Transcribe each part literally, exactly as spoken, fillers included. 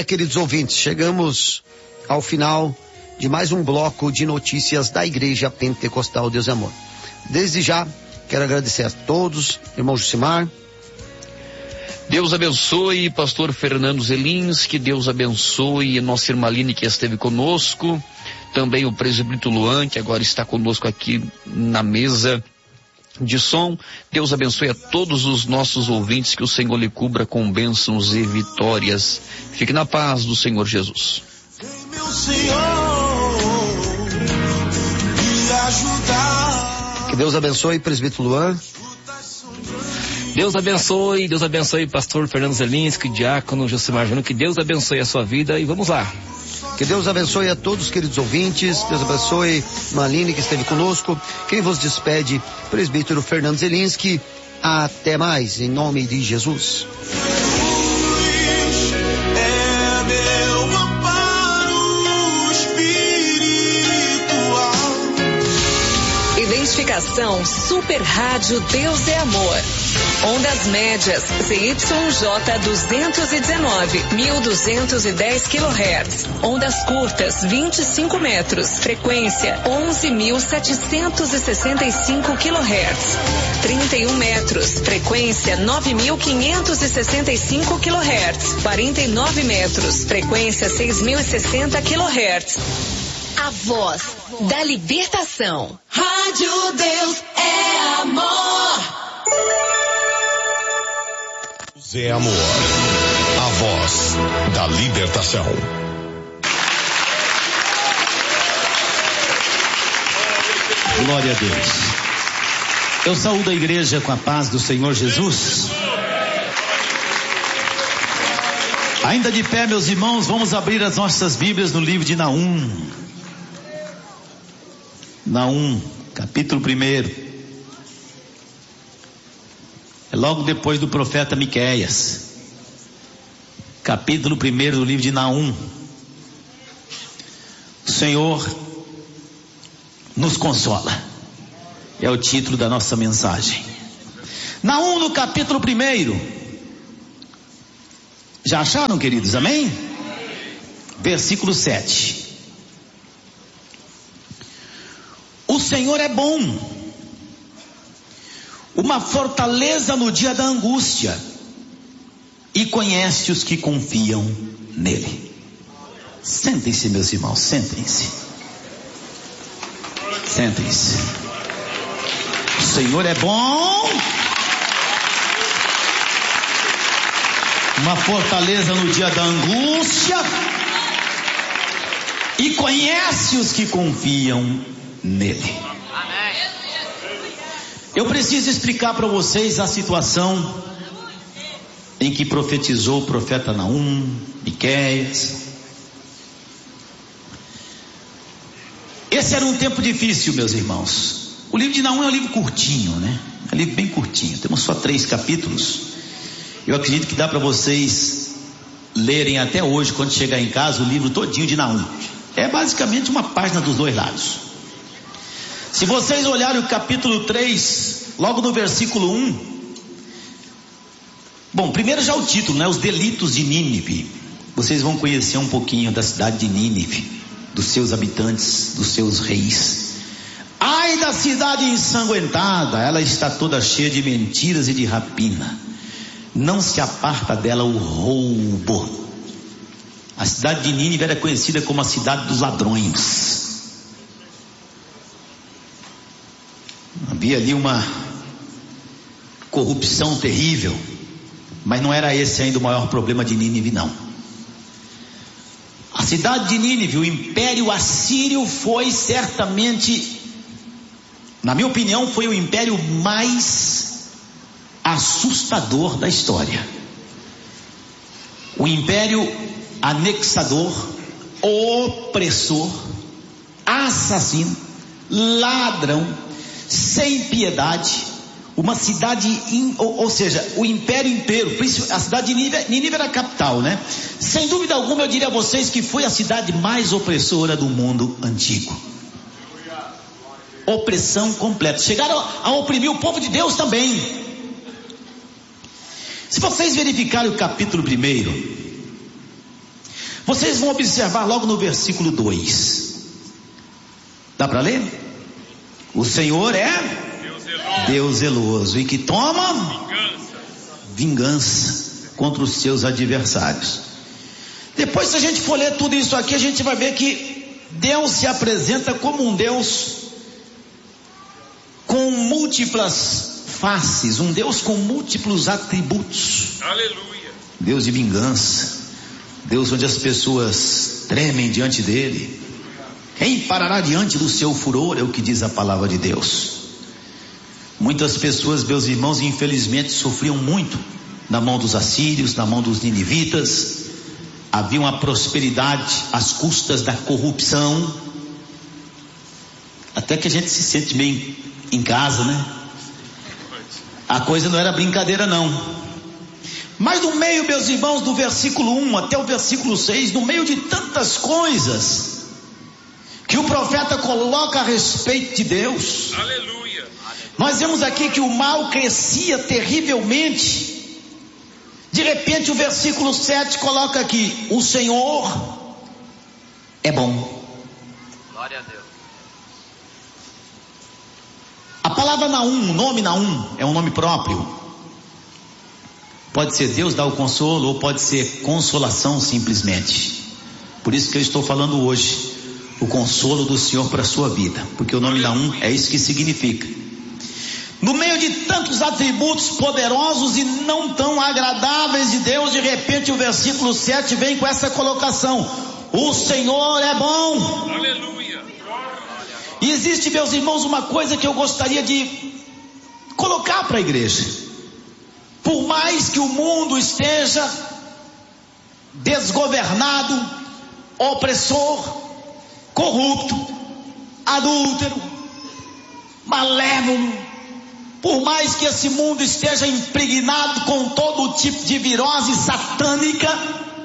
é, queridos ouvintes, chegamos ao final de mais um bloco de notícias da Igreja Pentecostal Deus e Amor. Desde já, quero agradecer a todos, irmão Jucimar. Deus abençoe, pastor Fernando Zelins, que Deus abençoe nossa irmã Aline, que esteve conosco, também o presbítero Luan, que agora está conosco aqui na mesa de som. Deus abençoe a todos os nossos ouvintes, que o Senhor lhe cubra com bênçãos e vitórias. Fique na paz do Senhor Jesus. Que Deus abençoe, presbítero Luan. Deus abençoe, Deus abençoe pastor Fernando Zelinski, diácono Josimar Júnior, que Deus abençoe a sua vida e vamos lá. Que Deus abençoe a todos, queridos ouvintes. Deus abençoe Maline, que esteve conosco. Quem vos despede, presbítero Fernando Zelinski. Até mais, em nome de Jesus. Identificação Super Rádio Deus é Amor. Ondas médias Z Y J duzentos e dezenove, mil duzentos e dez quilohertz. Ondas curtas vinte e cinco metros. Frequência onze mil setecentos e sessenta e cinco quilohertz. trinta e um metros. Frequência nove mil quinhentos e sessenta e cinco quilohertz. quarenta e nove metros. Frequência seis mil e sessenta quilohertz. A voz da libertação. Rádio Deus é Amor. Deus é Amor. A voz da libertação. Glória a Deus. Eu saúdo a igreja com a paz do Senhor Jesus. Ainda de pé, meus irmãos, vamos abrir as nossas Bíblias no livro de Naum. Naum, capítulo primeiro. É logo depois do profeta Miqueias. Capítulo primeiro do livro de Naum. O Senhor nos consola. É o título da nossa mensagem. Naum, no capítulo primeiro. Já acharam, queridos? Amém? Versículo sete. O Senhor é bom, uma fortaleza no dia da angústia, e conhece os que confiam nele. Sentem-se, meus irmãos, sentem-se. Sentem-se. O Senhor é bom, uma fortaleza no dia da angústia, e conhece os que confiam nele. Eu preciso explicar para vocês a situação em que profetizou o profeta Naum, Miqueias. Esse era um tempo difícil, meus irmãos. O livro de Naum é um livro curtinho, né? É um livro bem curtinho. Temos só três capítulos. Eu acredito que dá para vocês lerem até hoje, quando chegar em casa, o livro todinho de Naum. É basicamente uma página dos dois lados. Se vocês olharem o capítulo três, logo no versículo um, bom, primeiro já o título, né? Os delitos de Nínive. Vocês vão conhecer um pouquinho da cidade de Nínive, dos seus habitantes, dos seus reis. Ai da cidade ensanguentada, ela está toda cheia de mentiras e de rapina. Não se aparta dela o roubo. A cidade de Nínive era conhecida como a cidade dos ladrões. Havia ali uma corrupção terrível, mas não era esse ainda o maior problema de Nínive, não. A cidade de Nínive, o império assírio, foi certamente, na minha opinião, foi o império mais assustador da história. O império anexador, opressor, assassino, ladrão, sem piedade, uma cidade, in, ou, ou seja, o império inteiro, a cidade de Nínive, Nínive era a capital, né? Sem dúvida alguma eu diria a vocês que foi a cidade mais opressora do mundo antigo. Opressão completa, chegaram a, a oprimir o povo de Deus também. Se vocês verificarem o capítulo primeiro, Vocês vão observar logo no versículo dois. Dá para ler? O Senhor é Deus zeloso, Deus zeloso e que toma vingança. vingança contra os seus adversários. Depois, se a gente for ler tudo isso aqui, a gente vai ver que Deus se apresenta como um Deus com múltiplas faces, um Deus com múltiplos atributos. Aleluia. Deus de vingança, Deus onde as pessoas tremem diante dele. Quem parará diante do seu furor, é o que diz a palavra de Deus. Muitas pessoas, meus irmãos, infelizmente sofriam muito na mão dos assírios, na mão dos ninivitas. Havia uma prosperidade às custas da corrupção. Até que a gente se sente meio em casa, né? A coisa não era brincadeira não. Mas no meio, meus irmãos, do versículo um até o versículo seis, no meio de tantas coisas que o profeta coloca a respeito de Deus, aleluia, nós vemos aqui que o mal crescia terrivelmente. De repente o versículo sete coloca aqui: o Senhor é bom. Glória a Deus. A palavra Naum, o nome Naum, é um nome próprio. Pode ser Deus dá o consolo, ou pode ser consolação simplesmente. Por isso que eu estou falando hoje, o consolo do Senhor para a sua vida, porque o nome Naum é isso que significa. No meio de tantos atributos poderosos e não tão agradáveis de Deus, de repente o versículo sete vem com essa colocação: o Senhor é bom. Aleluia. E existe, meus irmãos, uma coisa que eu gostaria de colocar para a igreja. Por mais que o mundo esteja desgovernado, opressor, corrupto, adúltero, malévolo, por mais que esse mundo esteja impregnado com todo tipo de virose satânica,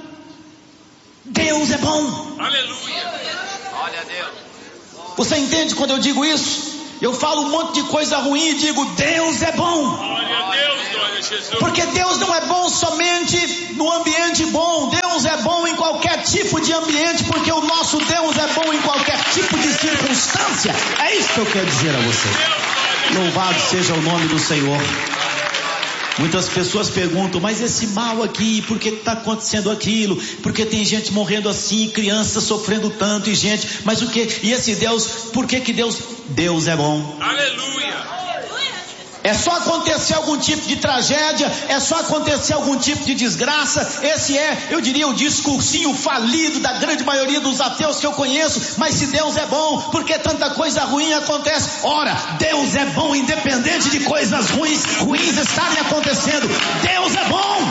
Deus é bom. Aleluia. Glória a Deus. Você entende quando eu digo isso? Eu falo um monte de coisa ruim e digo: Deus é bom. Glória a Deus, glória a Jesus. Porque Deus não é bom somente no ambiente bom. Deus é bom em qualquer tipo de ambiente, porque o nosso Deus é bom em qualquer tipo de circunstância. É isso que eu quero dizer a você. Louvado seja o nome do Senhor. Muitas pessoas perguntam: mas esse mal aqui, por que está acontecendo aquilo? Porque tem gente morrendo assim, crianças sofrendo tanto, e gente, mas o que? E esse Deus, por que que Deus? Deus é bom. Aleluia. É só acontecer algum tipo de tragédia, é só acontecer algum tipo de desgraça. Esse é, eu diria, o discursinho falido da grande maioria dos ateus que eu conheço. Mas se Deus é bom, por que tanta coisa ruim acontece? Ora, Deus é bom independente de coisas ruins, ruins estarem acontecendo. Deus é bom.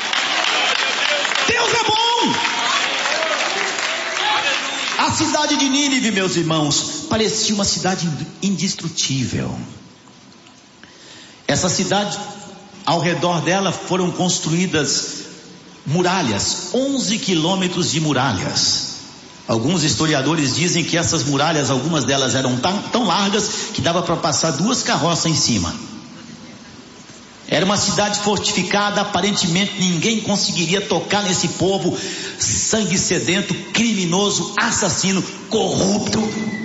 Deus é bom. A cidade de Nínive, meus irmãos, parecia uma cidade indestrutível. Essa cidade, ao redor dela foram construídas muralhas, onze quilômetros de muralhas. Alguns historiadores dizem que essas muralhas, algumas delas eram tão, tão largas que dava para passar duas carroças em cima. Era uma cidade fortificada, aparentemente ninguém conseguiria tocar nesse povo sangue sedento, criminoso, assassino, corrupto.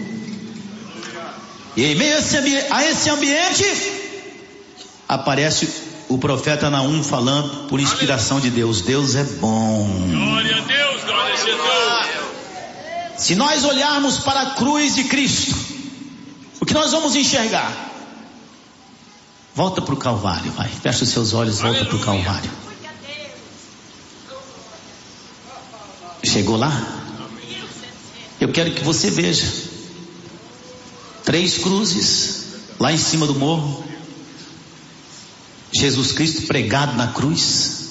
E em meio a esse, ambi- a esse ambiente, aparece o profeta Naum falando por inspiração de Deus: Deus é bom. Glória a Deus, glória a Jesus. Se nós olharmos para a cruz de Cristo, o que nós vamos enxergar? Volta para o Calvário, vai. Fecha os seus olhos, volta para o Calvário. Chegou lá? Eu quero que você veja três cruzes lá em cima do morro. Jesus Cristo pregado na cruz.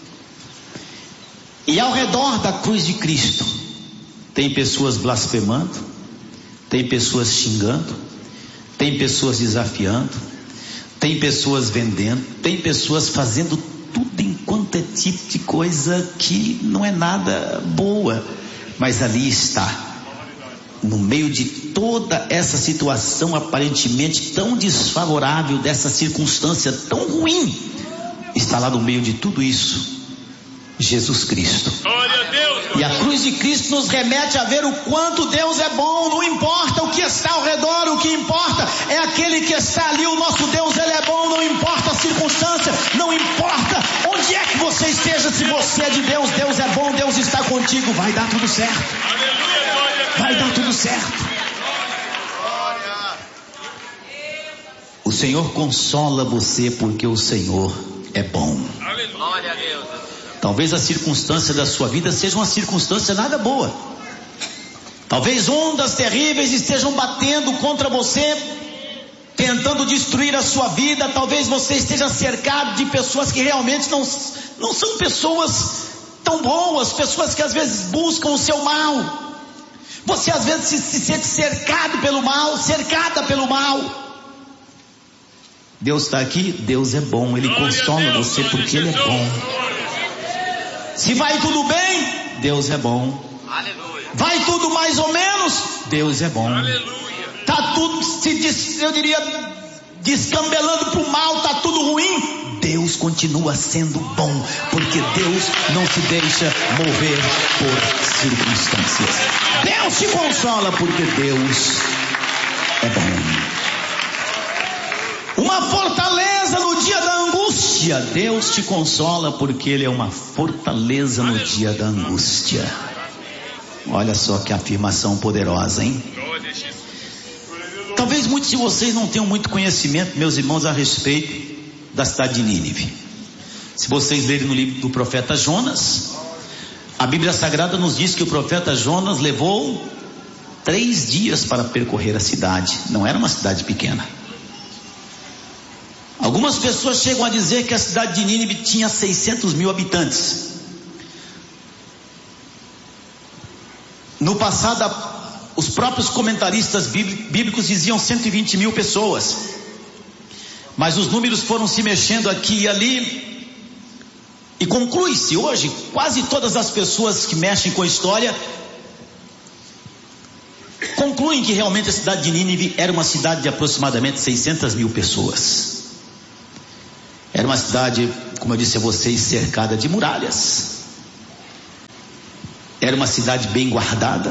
E ao redor da cruz de Cristo tem pessoas blasfemando, tem pessoas xingando, tem pessoas desafiando, tem pessoas vendendo, tem pessoas fazendo tudo enquanto é tipo de coisa que não é nada boa. Mas ali está, no meio de toda essa situação aparentemente tão desfavorável, dessa circunstância tão ruim, está lá no meio de tudo isso Jesus Cristo. Glória a Deus. E a cruz de Cristo nos remete a ver o quanto Deus é bom. Não importa o que está ao redor, o que importa é aquele que está ali. O nosso Deus, Ele é bom, não importa a circunstância, não importa onde é que você esteja. Se você é de Deus, Deus é bom, Deus está contigo, vai dar tudo certo. Vai dar tudo certo. O Senhor consola você porque o Senhor é bom. Glória a Deus. Talvez a circunstância da sua vida seja uma circunstância nada boa. Talvez ondas terríveis estejam batendo contra você, tentando destruir a sua vida. Talvez você esteja cercado de pessoas que realmente não, não são pessoas tão boas, pessoas que às vezes buscam o seu mal. Você às vezes se, se sente cercado pelo mal, cercada pelo mal. Deus está aqui, Deus é bom, Ele consola você porque Ele é bom. Se vai tudo bem, Deus é bom. Vai tudo mais ou menos, Deus é bom. Tá tudo, se eu diria, descambelando para o mal, tá tudo ruim, Deus continua sendo bom, porque Deus não se deixa mover por circunstâncias. Deus te consola porque Deus é bom. Uma fortaleza no dia da angústia. Deus te consola porque Ele é uma fortaleza no dia da angústia. Olha só que afirmação poderosa, hein? Talvez muitos de vocês não tenham muito conhecimento, meus irmãos, a respeito da cidade de Nínive. Se vocês lerem no livro do profeta Jonas, a Bíblia Sagrada nos diz que o profeta Jonas levou três dias para percorrer a cidade. Não era uma cidade pequena. Algumas pessoas chegam a dizer que a cidade de Nínive tinha seiscentos mil habitantes. No passado, os próprios comentaristas bíblicos diziam cento e vinte mil pessoas. Mas os números foram se mexendo aqui e ali. E conclui-se hoje, quase todas as pessoas que mexem com a história concluem que realmente a cidade de Nínive era uma cidade de aproximadamente seiscentas mil pessoas. Era uma cidade, como eu disse a vocês, cercada de muralhas. Era uma cidade bem guardada.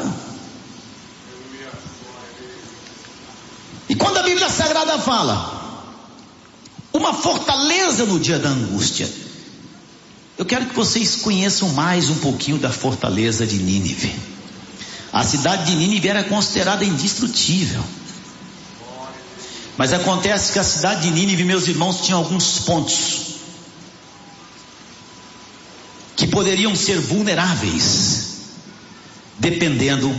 E quando a Bíblia Sagrada fala uma fortaleza no dia da angústia, eu quero que vocês conheçam mais um pouquinho da fortaleza de Nínive. A cidade de Nínive era considerada indestrutível. Mas acontece que a cidade de Nínive, meus irmãos, tinha alguns pontos que poderiam ser vulneráveis, dependendo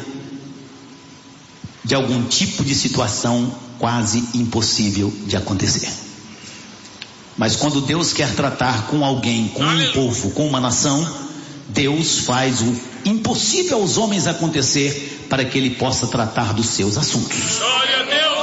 de algum tipo de situação quase impossível de acontecer. Mas quando Deus quer tratar com alguém, com um povo, com uma nação, Deus faz o impossível aos homens acontecer para que Ele possa tratar dos seus assuntos. Glória a Deus.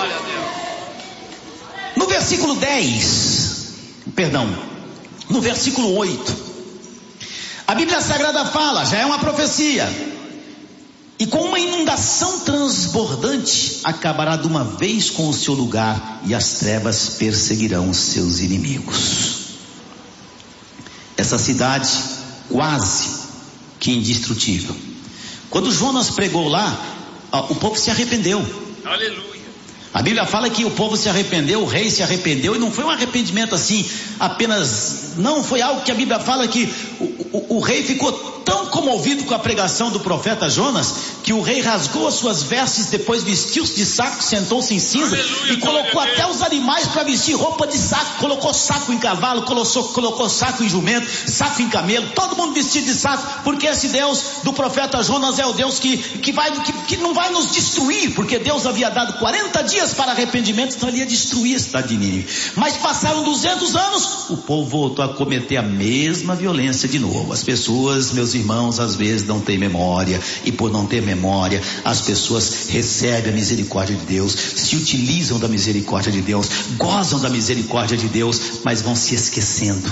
No versículo dez, perdão, no versículo oito, a Bíblia Sagrada fala, já é uma profecia: e com uma inundação transbordante acabará de uma vez com o seu lugar, e as trevas perseguirão os seus inimigos. Essa cidade quase que indestrutível. Quando Jonas pregou lá, o povo se arrependeu. Aleluia. A Bíblia fala que o povo se arrependeu, o rei se arrependeu, e não foi um arrependimento assim, apenas, não foi algo que a Bíblia fala que o, o, o rei ficou tão comovido com a pregação do profeta Jonas, que o rei rasgou as suas vestes, depois vestiu-se de saco, sentou-se em cinza, aleluia, e colocou até os animais para vestir roupa de saco, colocou saco em cavalo, colocou, colocou saco em jumento, saco em camelo, todo mundo vestido de saco, porque esse Deus do profeta Jonas é o Deus que, que, vai, que, que não vai nos destruir, porque Deus havia dado quarenta dias para arrependimento, então ele ia destruir a cidade de Nínive. Mas passaram duzentos anos, o povo voltou a cometer a mesma violência de novo. As pessoas, meus irmãos, às vezes não têm memória, e por não ter memória, as pessoas recebem a misericórdia de Deus, se utilizam da misericórdia de Deus, gozam da misericórdia de Deus, mas vão se esquecendo.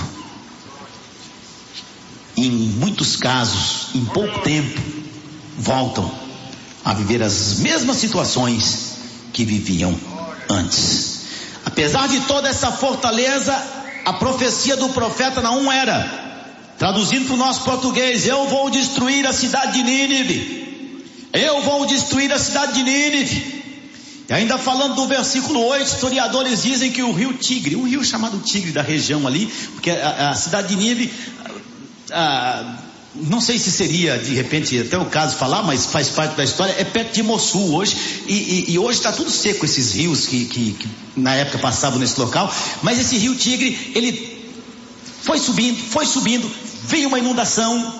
Em muitos casos, em pouco tempo, voltam a viver as mesmas situações que viviam antes. Apesar de toda essa fortaleza, a profecia do profeta Naum era: Traduzindo para o nosso português: eu vou destruir a cidade de Nínive. Eu vou destruir a cidade de Nínive. E ainda falando do versículo oito, historiadores dizem que o rio Tigre, um rio chamado Tigre da região ali, porque a, a cidade de Nínive, a, não sei se seria de repente até o caso falar, mas faz parte da história, é perto de Mossul hoje, e, e, e hoje está tudo seco esses rios que, que, que na época passavam nesse local, mas esse rio Tigre, ele foi subindo, foi subindo, veio uma inundação.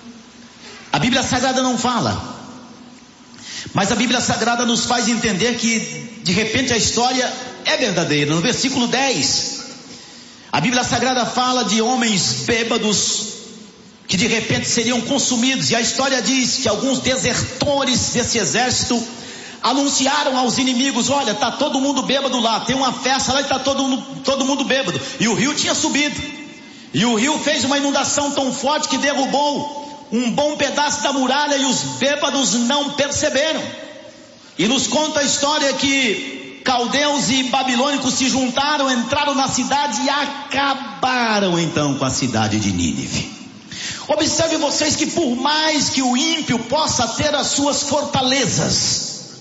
A Bíblia Sagrada não fala, mas a Bíblia Sagrada nos faz entender que de repente a história é verdadeira. No versículo dez, a Bíblia Sagrada fala de homens bêbados que de repente seriam consumidos, e a história diz que alguns desertores desse exército anunciaram aos inimigos: olha, está todo mundo bêbado lá, tem uma festa lá e está todo mundo, todo mundo bêbado. E o rio tinha subido, e o rio fez uma inundação tão forte que derrubou um bom pedaço da muralha, e os bêbados não perceberam. E nos conta a história que caldeus e babilônicos se juntaram, entraram na cidade e acabaram então com a cidade de Nínive. Observe vocês que por mais que o ímpio possa ter as suas fortalezas,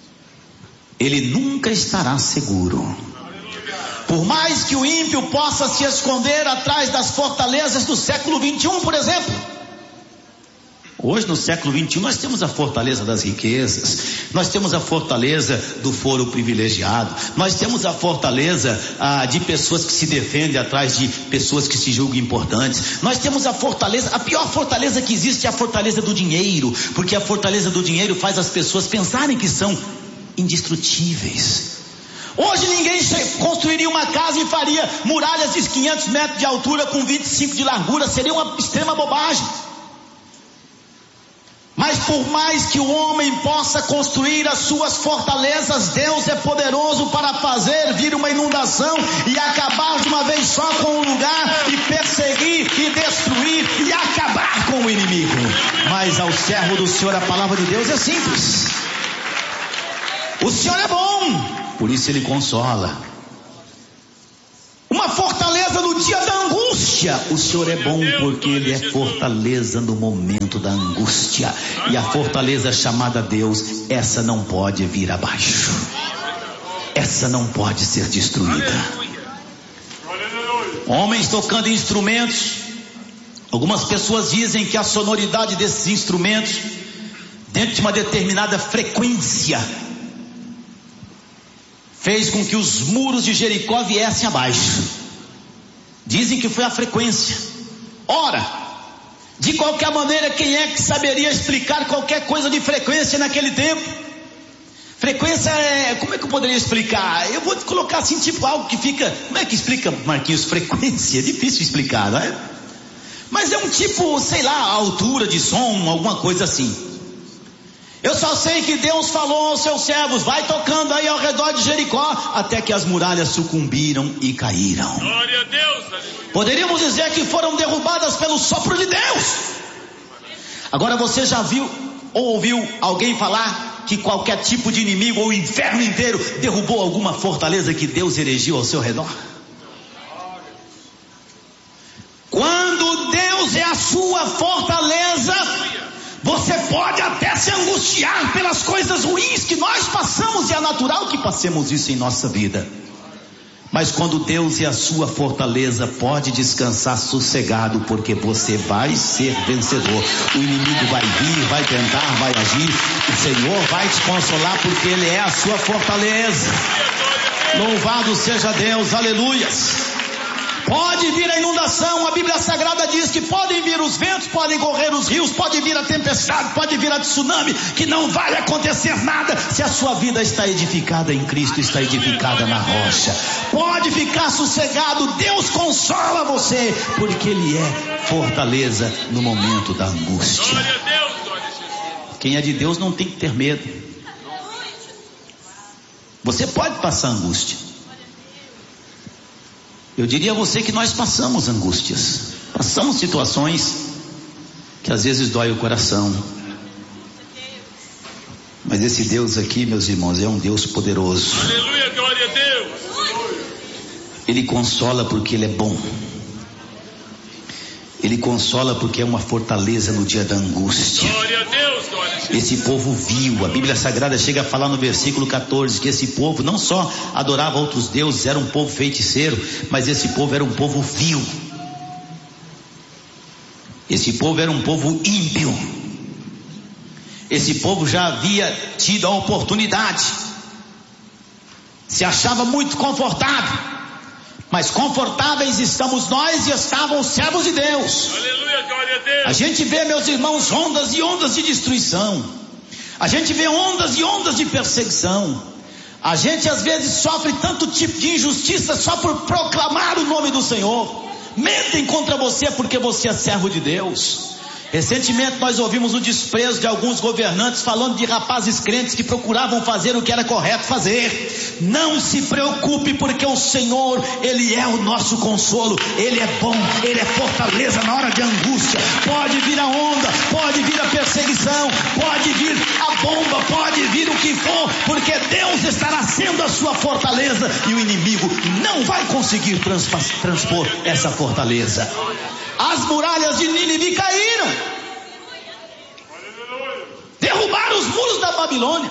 ele nunca estará seguro. Por mais que o ímpio possa se esconder atrás das fortalezas do século vinte e um, por exemplo. Hoje no século vinte e um nós temos a fortaleza das riquezas, nós temos a fortaleza do foro privilegiado, nós temos a fortaleza ah, de pessoas que se defendem atrás de pessoas que se julgam importantes, nós temos a fortaleza, a pior fortaleza que existe é a fortaleza do dinheiro, porque a fortaleza do dinheiro faz as pessoas pensarem que são indestrutíveis. Hoje ninguém construiria uma casa e faria muralhas de quinhentos metros de altura com vinte e cinco de largura, seria uma extrema bobagem. Mas por mais que o homem possa construir as suas fortalezas, Deus é poderoso para fazer vir uma inundação e acabar de uma vez só com o lugar, e perseguir e destruir e acabar com o inimigo. Mas ao servo do Senhor a palavra de Deus é simples. O Senhor é bom, por isso Ele consola. Uma fortaleza no dia da angústia. O Senhor é bom porque Ele é fortaleza no momento da angústia. E a fortaleza chamada Deus, essa não pode vir abaixo. Essa não pode ser destruída. Homens tocando instrumentos. Algumas pessoas dizem que a sonoridade desses instrumentos, dentro de uma determinada frequência, fez com que os muros de Jericó viessem abaixo. Dizem que foi a frequência. Ora, de qualquer maneira, quem é que saberia explicar qualquer coisa de frequência naquele tempo? Frequência é... como é que eu poderia explicar? Eu vou colocar assim, tipo algo que fica... Como é que explica, Marquinhos, frequência? É difícil explicar, não é? Mas é um tipo, sei lá, altura de som, alguma coisa assim. Eu só sei que Deus falou aos seus servos: vai tocando aí ao redor de Jericó, até que as muralhas sucumbiram e caíram. Glória a Deus. Poderíamos dizer que foram derrubadas pelo sopro de Deus. Agora, você já viu ou ouviu alguém falar que qualquer tipo de inimigo ou o inferno inteiro derrubou alguma fortaleza que Deus erigiu ao seu redor? Quando Deus é a sua fortaleza, você pode até se angustiar pelas coisas ruins que nós passamos, e é natural que passemos isso em nossa vida. Mas quando Deus é a sua fortaleza, pode descansar sossegado, porque você vai ser vencedor. O inimigo vai vir, vai tentar, vai agir. O Senhor vai te consolar, porque Ele é a sua fortaleza. Louvado seja Deus, aleluias. Pode vir a inundação, a Bíblia Sagrada diz que podem vir os ventos, podem correr os rios, pode vir a tempestade, pode vir a tsunami, que não vai acontecer nada se a sua vida está edificada em Cristo, está edificada na rocha. Pode ficar sossegado, Deus consola você, porque Ele é fortaleza no momento da angústia. Quem é de Deus não tem que ter medo. Você pode passar angústia. Eu diria a você que nós passamos angústias, passamos situações que às vezes dói o coração. Mas esse Deus aqui, meus irmãos, é um Deus poderoso. Aleluia, glória a Deus. Ele consola porque Ele é bom. Ele consola porque é uma fortaleza no dia da angústia. Glória a Deus, glória a Deus. Esse povo viu, a Bíblia Sagrada chega a falar no versículo quatorze que esse povo não só adorava outros deuses, era um povo feiticeiro, mas esse povo era um povo vil. Esse povo era um povo ímpio. Esse povo já havia tido a oportunidade, se achava muito confortável. Mas confortáveis estamos nós e estavam os servos de Deus. Aleluia, glória a Deus. A gente vê, meus irmãos, ondas e ondas de destruição. A gente vê ondas e ondas de perseguição. A gente às vezes sofre tanto tipo de injustiça só por proclamar o nome do Senhor. Mentem contra você porque você é servo de Deus. Recentemente nós ouvimos o desprezo de alguns governantes falando de rapazes crentes que procuravam fazer o que era correto fazer. Não se preocupe, porque o Senhor, Ele é o nosso consolo. Ele é bom, Ele é fortaleza na hora de angústia. Pode vir a onda, pode vir a perseguição, pode vir a bomba, pode vir o que for, porque Deus estará sendo a sua fortaleza e o inimigo não vai conseguir transpa- transpor essa fortaleza. As muralhas de Nínive caíram. Derrubaram os muros da Babilônia.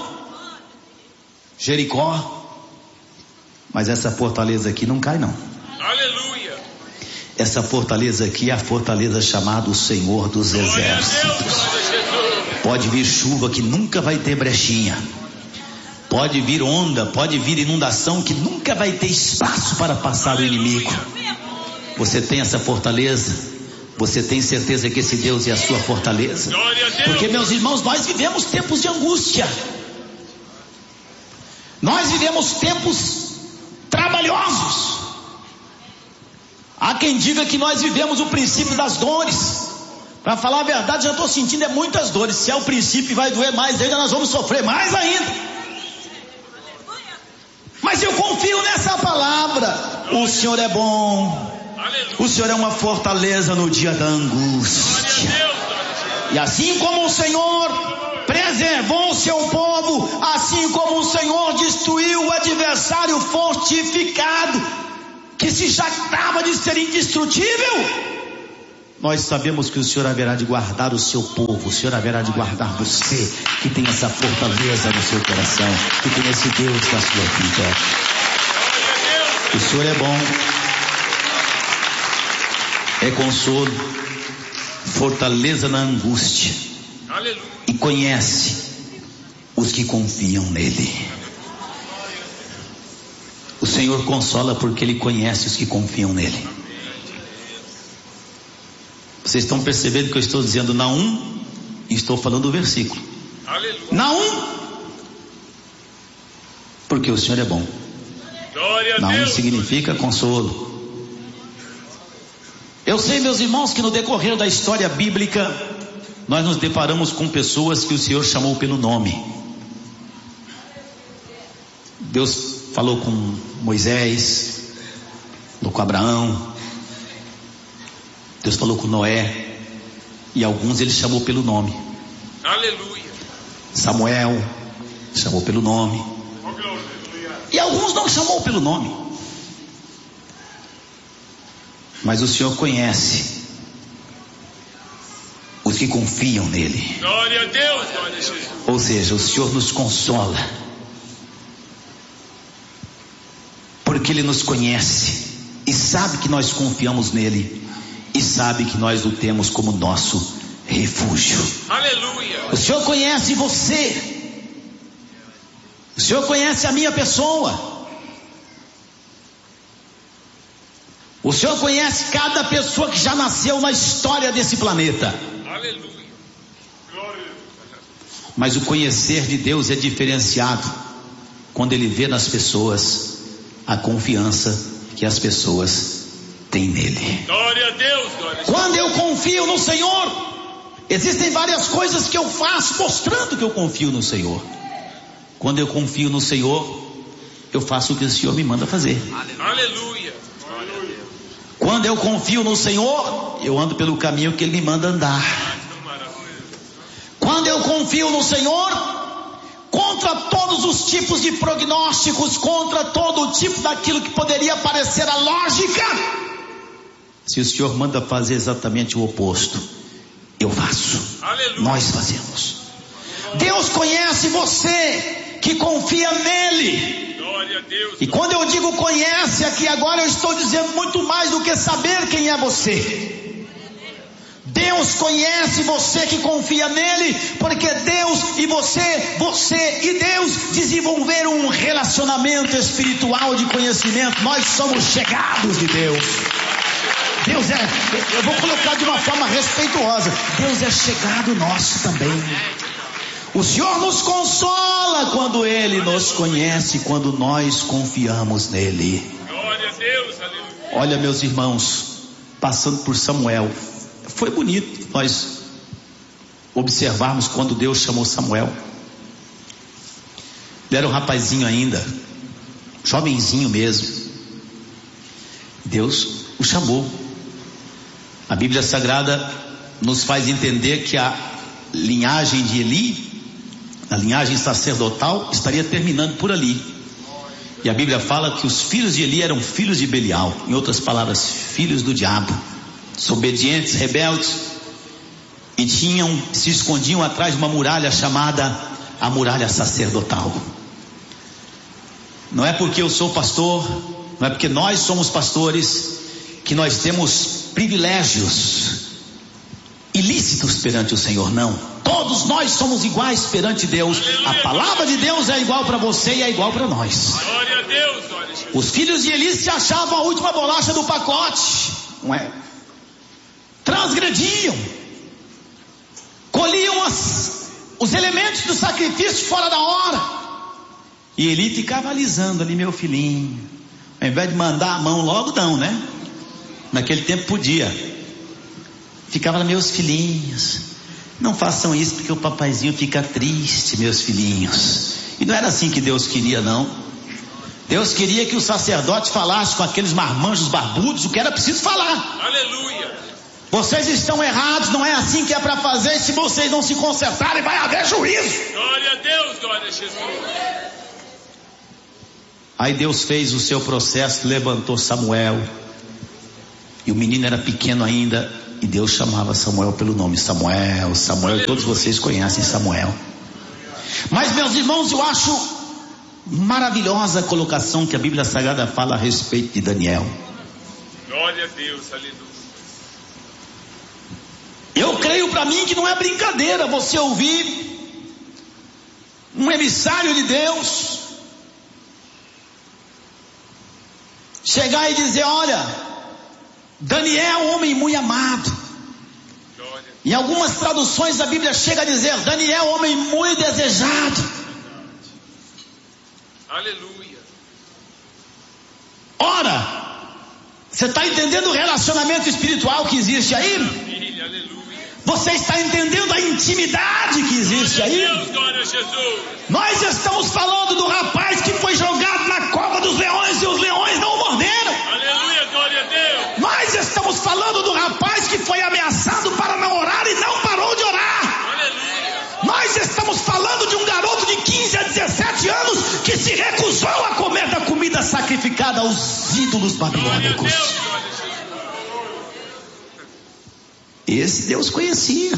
Jericó. Mas essa fortaleza aqui não cai não. Aleluia. Essa fortaleza aqui é a fortaleza chamada o Senhor dos Exércitos. Pode vir chuva que nunca vai ter brechinha. Pode vir onda, pode vir inundação que nunca vai ter espaço para passar o inimigo. Você tem essa fortaleza? Você tem certeza que esse Deus é a sua fortaleza? Porque, meus irmãos, nós vivemos tempos de angústia. Nós vivemos tempos trabalhosos. Há quem diga que nós vivemos o princípio das dores. Para falar a verdade, já estou sentindo é muitas dores. Se é o princípio e vai doer mais ainda, nós vamos sofrer mais ainda. Mas eu confio nessa palavra. O Senhor é bom. O Senhor é uma fortaleza no dia da angústia. E assim como o Senhor preservou o seu povo, assim como o Senhor destruiu o adversário fortificado, que se jactava de ser indestrutível, nós sabemos que o Senhor haverá de guardar o seu povo. O Senhor haverá de guardar você, que tem essa fortaleza no seu coração, que tem esse Deus na sua vida. O Senhor é bom, é consolo, fortaleza na angústia. Aleluia. E conhece os que confiam nele. O Senhor consola porque Ele conhece os que confiam nele. Vocês estão percebendo que eu estou dizendo Naum e estou falando o versículo. Aleluia. Naum, porque o Senhor é bom. Naum significa consolo. Eu sei, meus irmãos, que no decorrer da história bíblica nós nos deparamos com pessoas que o Senhor chamou pelo nome. Deus falou com Moisés, falou com Abraão, Deus falou com Noé, e alguns Ele chamou pelo nome. Aleluia. Samuel chamou pelo nome, e alguns não chamou pelo nome. Mas o Senhor conhece os que confiam nele. Glória a Deus, glória a Deus. Ou seja, o Senhor nos consola, porque Ele nos conhece e sabe que nós confiamos nele e sabe que nós o temos como nosso refúgio. Aleluia. O Senhor conhece você. O Senhor conhece a minha pessoa. O Senhor conhece cada pessoa que já nasceu na história desse planeta. Aleluia. Mas o conhecer de Deus é diferenciado quando Ele vê nas pessoas a confiança que as pessoas têm nele. Glória a Deus, glória a Deus. Quando eu confio no Senhor, existem várias coisas que eu faço mostrando que eu confio no Senhor. Quando eu confio no Senhor, eu faço o que o Senhor me manda fazer. Aleluia. Quando eu confio no Senhor, eu ando pelo caminho que Ele me manda andar. Quando eu confio no Senhor, contra todos os tipos de prognósticos, contra todo o tipo daquilo que poderia parecer a lógica, Se o Senhor manda fazer exatamente o oposto, eu faço. Aleluia. Nós fazemos. Deus conhece você que confia nele. Glória a Deus. E quando eu digo conhece aqui agora, eu estou dizendo muito mais do que saber quem é você. Deus conhece você que confia nele, porque Deus e você, você e Deus desenvolveram um relacionamento espiritual de conhecimento. Nós somos chegados de Deus. Deus é, eu vou colocar de uma forma respeituosa, Deus é chegado nosso também. O Senhor nos consola quando Ele nos conhece, quando nós confiamos nele. Glória a Deus, aleluia. Olha, meus irmãos, passando por Samuel, foi bonito nós observarmos quando Deus chamou Samuel. Ele era um rapazinho ainda, jovenzinho mesmo. Deus o chamou. A Bíblia Sagrada nos faz entender que a linhagem de Eli, a linhagem sacerdotal, estaria terminando por ali. E a Bíblia fala que os filhos de Eli eram filhos de Belial, em outras palavras, filhos do diabo, desobedientes, rebeldes, e tinham, se escondiam atrás de uma muralha chamada a muralha sacerdotal. Não é porque eu sou pastor, não é porque nós somos pastores, que nós temos privilégios ilícitos perante o Senhor, não. Todos nós somos iguais perante Deus. A palavra de Deus é igual para você e é igual para nós. Glória a Deus, glória a Deus. Os filhos de Eli se achavam a última bolacha do pacote, não é? Transgrediam, colhiam as, os elementos do sacrifício fora da hora, e Eli ficava alisando ali, meu filhinho, ao invés de mandar a mão logo, não, né? Naquele tempo podia, ficava lá, meus filhinhos, não façam isso porque o papaizinho fica triste, meus filhinhos. E não era assim que Deus queria, não. Deus queria que o sacerdote falasse com aqueles marmanjos barbudos o que era preciso falar. Aleluia. Vocês estão errados, não é assim que é para fazer. Se vocês não se consertarem, vai haver juízo. Glória a Deus, glória a Jesus. Aí Deus fez o seu processo, levantou Samuel. E o menino era pequeno ainda, e Deus chamava Samuel pelo nome. Samuel, Samuel, aleluia. Todos vocês conhecem Samuel. Mas, meus irmãos, eu acho maravilhosa a colocação que a Bíblia Sagrada fala a respeito de Daniel. Glória a Deus, aleluia. Eu creio para mim que não é brincadeira você ouvir um emissário de Deus chegar e dizer: olha, Daniel é um homem muito amado. Em algumas traduções a Bíblia chega a dizer: Daniel é um homem muito desejado. Aleluia. Ora, você está entendendo o relacionamento espiritual que existe aí? Filha, aleluia. Você está entendendo a intimidade que existe aí? Deus, glória a Jesus. Nós estamos falando do rapaz que foi jogado na cova dos leões e os leões não o morderam. Aleluia, glória a Deus. Nós estamos falando do rapaz que foi ameaçado para não orar e não parou de orar. Aleluia. Nós estamos falando de um garoto de quinze a dezessete anos que se recusou a comer da comida sacrificada aos ídolos babilônicos. Esse Deus conhecia.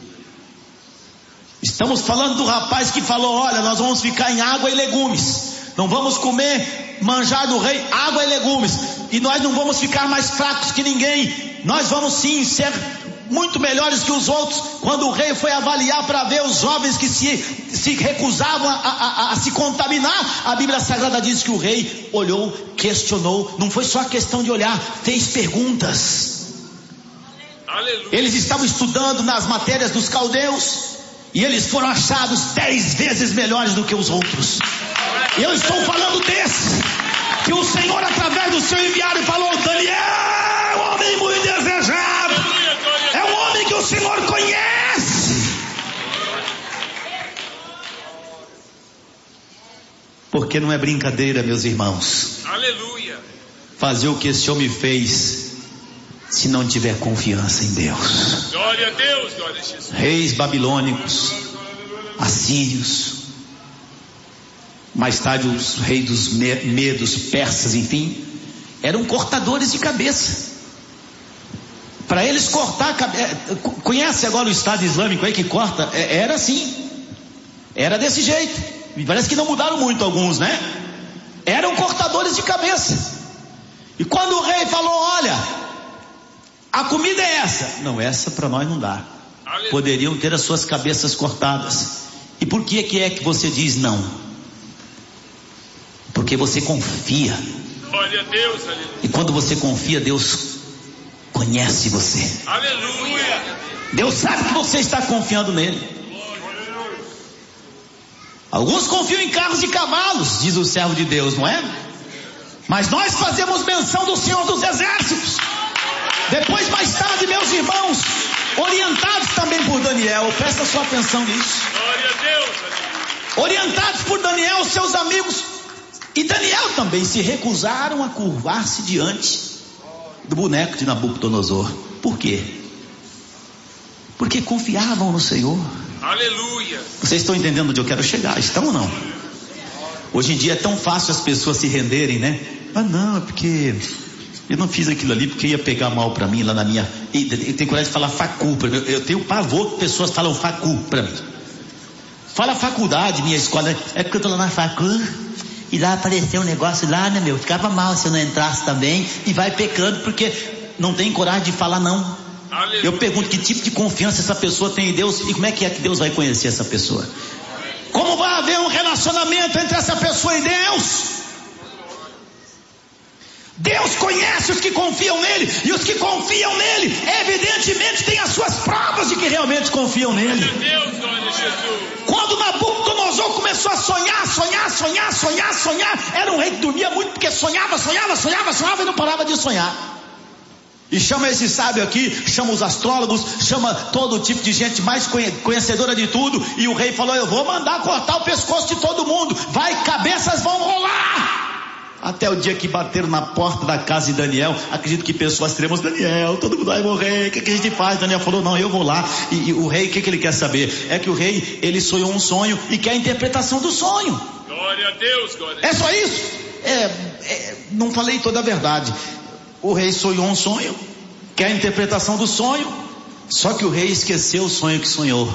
Estamos falando do rapaz que falou: olha, nós vamos ficar em água e legumes, não vamos comer manjar do rei, água e legumes, e nós não vamos ficar mais fracos que ninguém, nós vamos sim ser muito melhores que os outros. Quando o rei foi avaliar para ver os jovens que se, se recusavam a, a, a se contaminar, a Bíblia Sagrada diz que o rei olhou, questionou, não foi só questão de olhar, fez perguntas. Aleluia. Eles estavam estudando nas matérias dos caldeus e eles foram achados dez vezes melhores do que os outros. Eu estou falando desse que o Senhor, através do seu enviado, falou: Daniel, homem muito desejado, é um homem que o Senhor conhece. Porque não é brincadeira, meus irmãos. Aleluia. Fazer o que esse homem fez, se não tiver confiança em Deus. Glória a Deus, glória a Jesus. Reis babilônicos, assírios, mais tarde os reis dos medos, persas, enfim, eram cortadores de cabeça. Para eles cortar a cabeça. Conhece agora o Estado Islâmico aí que corta? Era assim. Era desse jeito. E parece que não mudaram muito alguns, né? Eram cortadores de cabeça. E quando o rei falou: olha, a comida é essa. Não, essa para nós não dá. Poderiam ter as suas cabeças cortadas. E por que que é que você diz não? Porque você confia. Glória a Deus, aleluia. E quando você confia, Deus conhece você. Aleluia. Deus sabe que você está confiando nele. Alguns confiam em carros e cavalos, diz o servo de Deus, não é? Mas nós fazemos menção do Senhor dos Exércitos. Depois, mais tarde, meus irmãos, orientados também por Daniel, presta sua atenção nisso. Glória a Deus, aleluia. Orientados por Daniel, seus amigos e Daniel também se recusaram a curvar-se diante do boneco de Nabucodonosor. Por quê? Porque confiavam no Senhor. Aleluia. Vocês estão entendendo onde eu quero chegar? Estão ou não? Hoje em dia é tão fácil as pessoas se renderem, né? Ah, não, é porque eu não fiz aquilo ali porque ia pegar mal para mim lá na minha... Eu tenho coragem de falar facu para mim. Eu tenho pavor que pessoas falam facu para mim. Fala faculdade, minha escola. É porque eu tô lá na facu e lá apareceu um negócio lá, né, meu? Ficava mal se eu não entrasse também e vai pecando porque não tem coragem de falar não. Aleluia. Eu pergunto que tipo de confiança essa pessoa tem em Deus e como é que é que Deus vai conhecer essa pessoa? Como vai haver um relacionamento entre essa pessoa e Deus? Deus conhece os que confiam nele, e os que confiam nele, evidentemente, têm as suas provas de que realmente confiam nele. Deus, glória a Jesus. Quando Nabucodonosor começou a sonhar, sonhar, sonhar, sonhar, sonhar, era um rei que dormia muito porque sonhava, sonhava, sonhava, sonhava e não parava de sonhar. E chama esse sábio aqui, chama os astrólogos, chama todo tipo de gente mais conhecedora de tudo, e o rei falou: eu vou mandar cortar o pescoço de todo mundo, vai, cabeças vão rolar. Até o dia que bateram na porta da casa de Daniel, acredito que pessoas extremas: Daniel, todo mundo vai morrer, o que, que a gente faz? Daniel falou: não, eu vou lá. E, e o rei, o que, que ele quer saber? É que o rei, ele sonhou um sonho e quer a interpretação do sonho. Glória a Deus, glória a Deus. É só isso? É, é, não falei toda a verdade. O rei sonhou um sonho, quer a interpretação do sonho, só que o rei esqueceu o sonho que sonhou.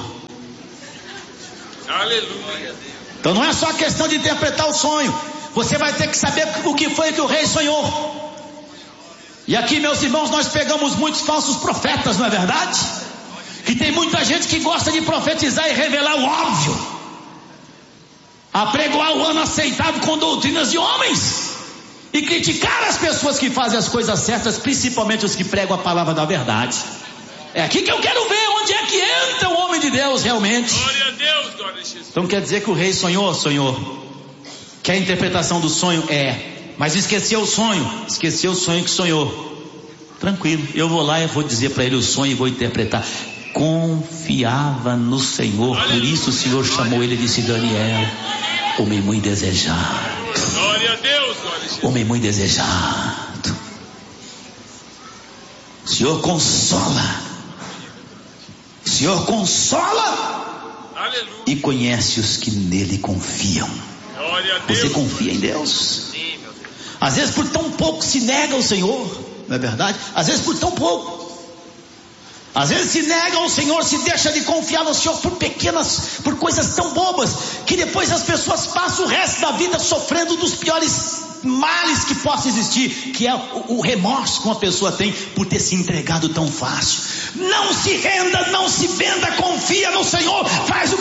Aleluia. Então não é só questão de interpretar o sonho, você vai ter que saber o que foi que o rei sonhou. E aqui, meus irmãos, nós pegamos muitos falsos profetas, não é verdade? Que tem muita gente que gosta de profetizar e revelar o óbvio, apregoar o ano aceitável com doutrinas de homens e criticar as pessoas que fazem as coisas certas, principalmente os que pregam a palavra da verdade. É aqui que eu quero ver onde é que entra o homem de Deus realmente. Glória a Deus, glória a Jesus. Então quer dizer que o rei sonhou, sonhou. Que a interpretação do sonho é, mas esqueceu o sonho, esqueceu o sonho que sonhou. Tranquilo, eu vou lá e vou dizer para ele o sonho e vou interpretar. Confiava no Senhor, por isso o Senhor chamou ele e disse: Daniel, homem muito desejado. Glória a Deus, glória a Jesus. Homem muito desejado. O Senhor consola. O Senhor consola. Aleluia. E conhece os que nele confiam. Glória a Deus. Você confia em Deus? Sim, meu Deus. Às vezes por tão pouco se nega ao Senhor, não é verdade? Às vezes por tão pouco. Às vezes se nega ao Senhor, se deixa de confiar no Senhor por pequenas, por coisas tão bobas, que depois as pessoas passam o resto da vida sofrendo dos piores males que possa existir, que é o, o remorso que uma pessoa tem por ter se entregado tão fácil. Não se renda, não se venda, confia no Senhor, faz o que